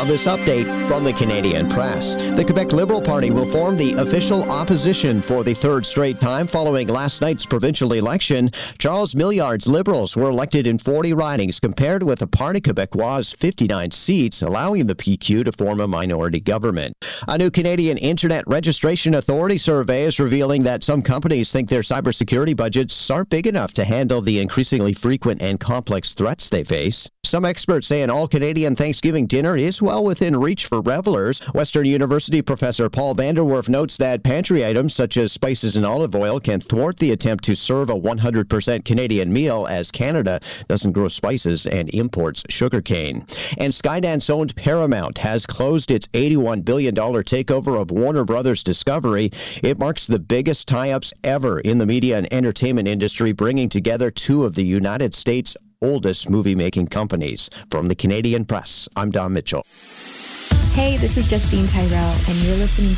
Now this update from the Canadian Press. The Quebec Liberal Party will form the official opposition for the third straight time following last night's provincial election. Charles Milliard's Liberals were elected in 40 ridings compared with the Parti Québécois' 59 seats, allowing the PQ to form a minority government. A new Canadian Internet Registration Authority survey is revealing that some companies think their cybersecurity budgets aren't big enough to handle the increasingly frequent and complex threats they face. Some experts say an all-Canadian Thanksgiving dinner is well within reach for revelers. Western University professor Paul Vanderwerf notes that pantry items such as spices and olive oil can thwart the attempt to serve a 100% Canadian meal, as Canada doesn't grow spices and imports sugarcane. And Skydance-owned Paramount has closed its $81 billion takeover of Warner Brothers Discovery. It marks the biggest tie-ups ever in the media and entertainment industry, bringing together two of the United States' oldest movie-making companies. From the Canadian Press, I'm Don Mitchell. Hey, this is Justine Tyrell, and you're listening